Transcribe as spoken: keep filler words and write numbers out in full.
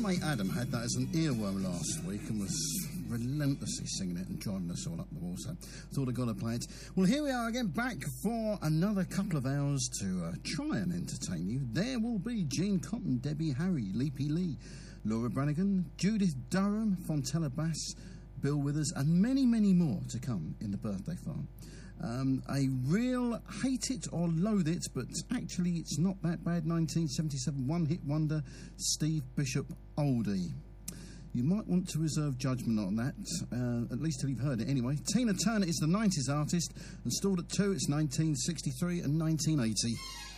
mate Adam had that as an earworm last week and was relentlessly singing it and driving us all up the wall, so thought I'd got to play it. Well, here we are again, back for another couple of hours to uh, try and entertain you. There will be Gene Cotton, Debbie Harry, Leapy Lee, Laura Branigan, Judith Durham, Fontella Bass, Bill Withers, and many, many more to come in the birthday farm. Um, a real hate it or loathe it, but actually it's not that bad, nineteen seventy-seven one-hit wonder, Steve Bishop oldie. You might want to reserve judgment on that, uh, at least till you've heard it anyway. Tina Turner is the nineties artist, and stalled at two, it's nineteen sixty-three and nineteen eighty.